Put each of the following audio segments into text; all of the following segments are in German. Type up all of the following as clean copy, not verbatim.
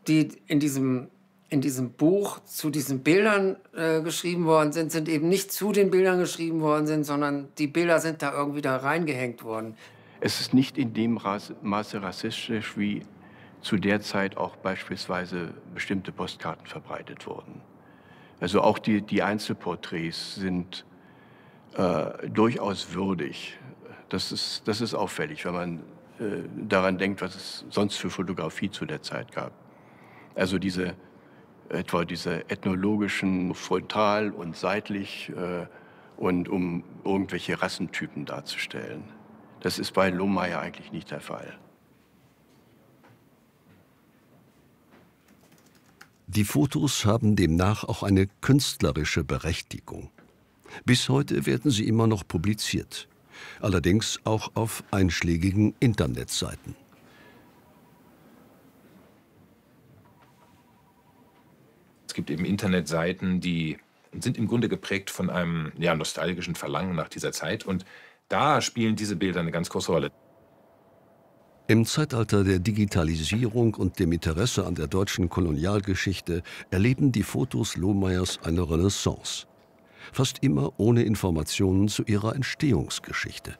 die in diesem Buch zu diesen Bildern geschrieben worden sind eben nicht zu den Bildern geschrieben worden sind, sondern die Bilder sind da irgendwie da reingehängt worden. Es ist nicht in dem Maße rassistisch, wie zu der Zeit auch beispielsweise bestimmte Postkarten verbreitet wurden. Also auch die Einzelporträts sind durchaus würdig. Das ist auffällig, wenn man daran denkt, was es sonst für Fotografie zu der Zeit gab. Also etwa diese ethnologischen, frontal und seitlich und um irgendwelche Rassentypen darzustellen. Das ist bei Lohmeyer eigentlich nicht der Fall. Die Fotos haben demnach auch eine künstlerische Berechtigung. Bis heute werden sie immer noch publiziert, allerdings auch auf einschlägigen Internetseiten. Es gibt eben Internetseiten, die sind im Grunde geprägt von einem nostalgischen Verlangen nach dieser Zeit. Und da spielen diese Bilder eine ganz große Rolle. Im Zeitalter der Digitalisierung und dem Interesse an der deutschen Kolonialgeschichte erleben die Fotos Lohmeyers eine Renaissance. Fast immer ohne Informationen zu ihrer Entstehungsgeschichte.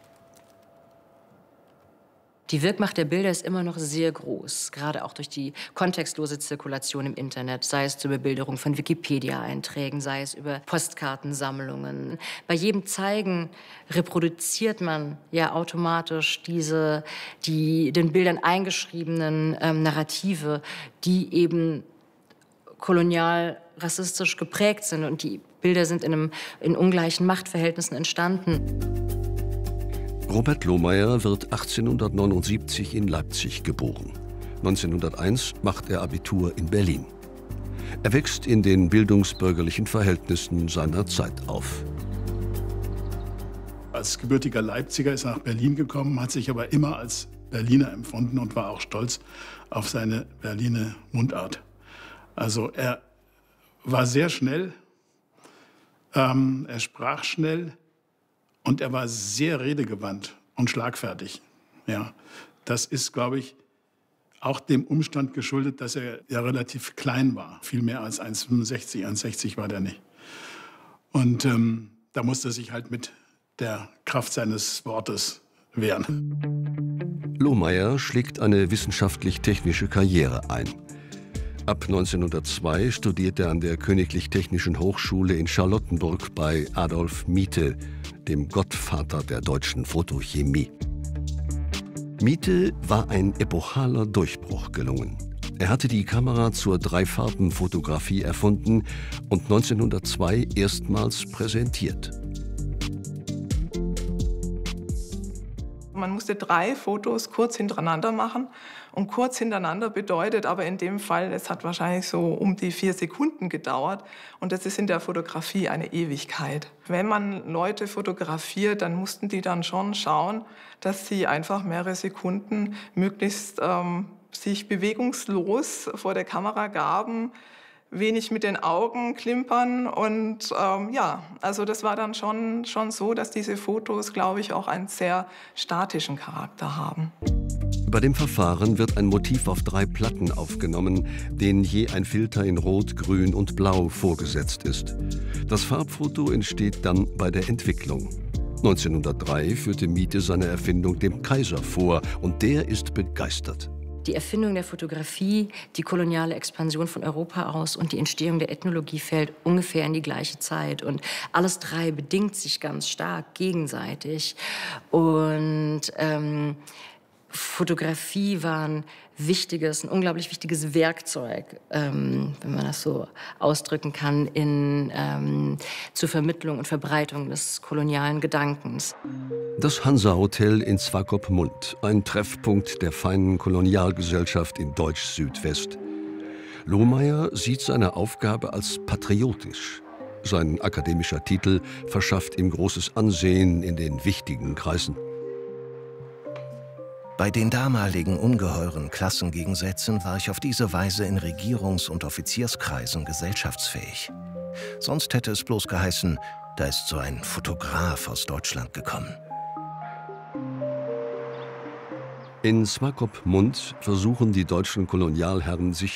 Die Wirkmacht der Bilder ist immer noch sehr groß, gerade auch durch die kontextlose Zirkulation im Internet, sei es zur Bebilderung von Wikipedia-Einträgen, sei es über Postkartensammlungen. Bei jedem Zeigen reproduziert man ja automatisch die den Bildern eingeschriebenen Narrative, die eben kolonial rassistisch geprägt sind. Und die Bilder sind in ungleichen Machtverhältnissen entstanden. Robert Lohmeyer wird 1879 in Leipzig geboren. 1901 macht er Abitur in Berlin. Er wächst in den bildungsbürgerlichen Verhältnissen seiner Zeit auf. Als gebürtiger Leipziger ist er nach Berlin gekommen, hat sich aber immer als Berliner empfunden und war auch stolz auf seine Berliner Mundart. Also er war sehr schnell, er sprach schnell. Und er war sehr redegewandt und schlagfertig. Ja, das ist, glaube ich, auch dem Umstand geschuldet, dass er ja relativ klein war. Viel mehr als 1,65, 1,60 war der nicht. Und da musste er sich halt mit der Kraft seines Wortes wehren. Lohmeyer schlägt eine wissenschaftlich-technische Karriere ein. Ab 1902 studiert er an der Königlich Technischen Hochschule in Charlottenburg bei Adolf Miete, dem Gottvater der deutschen Photochemie. Miete war ein epochaler Durchbruch gelungen. Er hatte die Kamera zur Dreifarbenfotografie erfunden und 1902 erstmals präsentiert. Man musste 3 Fotos kurz hintereinander machen. Und kurz hintereinander bedeutet aber in dem Fall, es hat wahrscheinlich so um die 4 Sekunden gedauert. Und das ist in der Fotografie eine Ewigkeit. Wenn man Leute fotografiert, dann mussten die dann schon schauen, dass sie einfach mehrere Sekunden möglichst sich bewegungslos vor der Kamera gaben, wenig mit den Augen klimpern. Und also das war dann schon so, dass diese Fotos, glaube ich, auch einen sehr statischen Charakter haben. Bei dem Verfahren wird ein Motiv auf 3 Platten aufgenommen, denen je ein Filter in Rot, Grün und Blau vorgesetzt ist. Das Farbfoto entsteht dann bei der Entwicklung. 1903 führte Miete seine Erfindung dem Kaiser vor und der ist begeistert. Die Erfindung der Fotografie, die koloniale Expansion von Europa aus und die Entstehung der Ethnologie fällt ungefähr in die gleiche Zeit. Und alles 3 bedingt sich ganz stark gegenseitig. Und Fotografie war ein unglaublich wichtiges Werkzeug, wenn man das so ausdrücken kann, zur Vermittlung und Verbreitung des kolonialen Gedankens. Das Hansa-Hotel in Swakopmund, ein Treffpunkt der feinen Kolonialgesellschaft in Deutsch-Südwest. Lohmeyer sieht seine Aufgabe als patriotisch. Sein akademischer Titel verschafft ihm großes Ansehen in den wichtigen Kreisen. Bei den damaligen ungeheuren Klassengegensätzen war ich auf diese Weise in Regierungs- und Offizierskreisen gesellschaftsfähig. Sonst hätte es bloß geheißen, da ist so ein Fotograf aus Deutschland gekommen. In Swakopmund versuchen die deutschen Kolonialherren, sich